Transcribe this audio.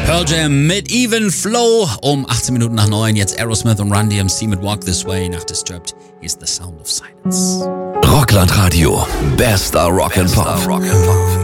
Pearl Jam mit Even Flow um 18 Minuten nach 9. Jetzt Aerosmith und Run DMC mit Walk This Way nach Disturbed. Here's the Sound of Silence. Rockland Radio. Bester Rock and Pop.